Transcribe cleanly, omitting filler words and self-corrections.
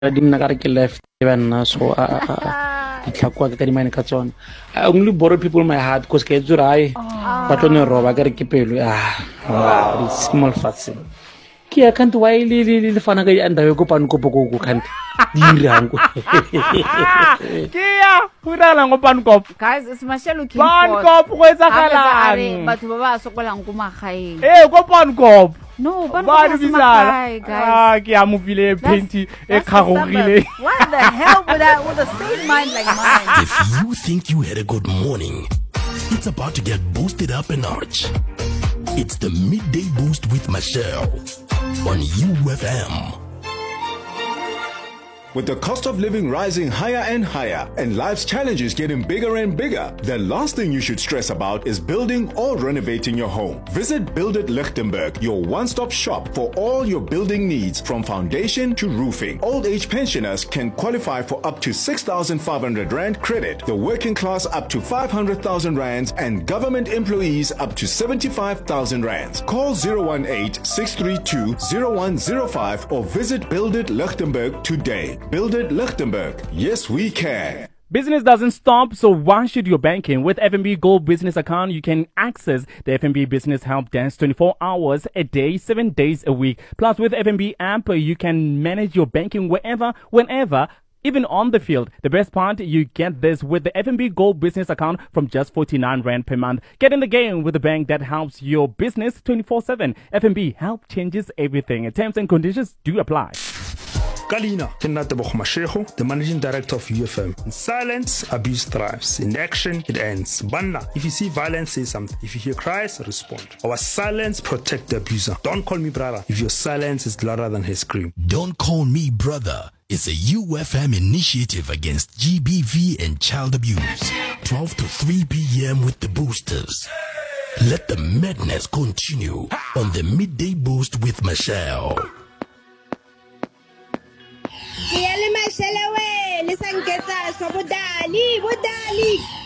didn't get left even so I only borrow people my heart because kids are I but on the rob I gotta keep it wow it's small fast Kia can't wily little fanaga and the Gopan Copoco can't Kia Purala Gopan Cop guys it's Michelle looking Pan Cop where's a color but Baba Sokolanguma Hai Eh Gopan Cop No, but guys. Kia mufile penti e karorile. What the hell with a sane mind like mine? If you think you had a good morning, it's about to get boosted up a notch. It's the Midday Boost with Michelle on UFM. With the cost of living rising higher and higher and life's challenges getting bigger and bigger, the last thing you should stress about is building or renovating your home. Visit Build It Lichtenberg, your one-stop shop for all your building needs from foundation to roofing. Old age pensioners can qualify for up to 6,500 Rand credit, the working class up to 500,000 Rands, and government employees up to 75,000 Rands. Call 018-632-0105 or visit Build It Lichtenberg today. Build It Lichtenberg. Yes, we can. Business doesn't stop, so why should your banking? With FNB Gold Business Account, you can access the FNB Business Help Desk 24 hours a day, 7 days a week. Plus, with FNB app, you can manage your banking wherever, whenever, even on the field. The best part, you get this with the FNB Gold Business Account from just 49 Rand per month. Get in the game with a bank that helps your business 24/7. FNB Help changes everything. Terms and conditions do apply. Kalina, Kinatabo Masheho, the managing director of UFM. In silence, abuse thrives. In action, it ends. Banna, if you see violence, say something. If you hear cries, respond. Our silence protect the abuser. Don't call me brother if your silence is louder than his scream. Don't call me brother. It's a UFM initiative against GBV and child abuse. 12 to 3 p.m. with the boosters. Let the madness continue on the Midday Boost with Michelle. Listen, get us, Budali.